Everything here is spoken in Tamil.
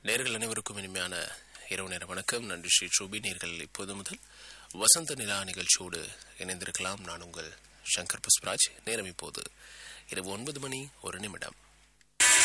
நேர்கள் அனைவருக்கும் இனிமையான இரவு நேர வணக்கம். நன்றி ஸ்ரீ ஷோபி. நேர்கள் இப்போது முதல் வசந்த நிலா நிகழ்ச்சியோடு இணைந்திருக்கலாம். நான் உங்கள் சங்கர் புஷ்பராஜ். நேரம் இப்போது இரவு 9 மணி 1 நிமிடம்.